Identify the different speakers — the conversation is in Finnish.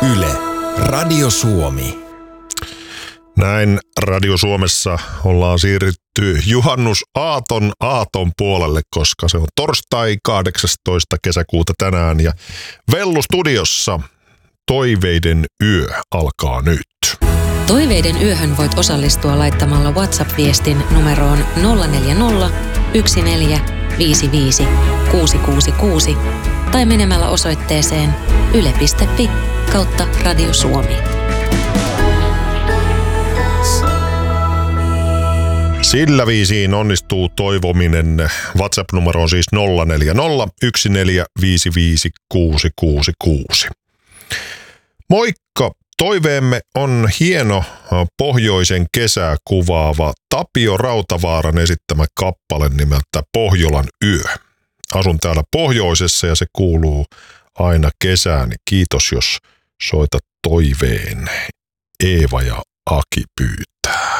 Speaker 1: Yle, Radio Suomi.
Speaker 2: Näin Radio Suomessa ollaan siirrytty juhannusaaton puolelle, koska se on torstai 18. kesäkuuta tänään ja Vellu studiossa Toiveiden yö alkaa nyt.
Speaker 3: Toiveiden yöhön voit osallistua laittamalla WhatsApp-viestin numeroon 040 1455 666 tai menemällä osoitteeseen yle.fi/Radio Suomi.
Speaker 2: Sillä viisiin onnistuu toivominen. WhatsApp-numero on siis 040 1455 666. Moikka! Toiveemme on hieno pohjoisen kesää kuvaava Tapio Rautavaaran esittämä kappale nimeltä Pohjolan yö. Asun täällä pohjoisessa ja se kuuluu aina kesään. Kiitos, jos soitat toiveen. Eeva ja Aki pyytää.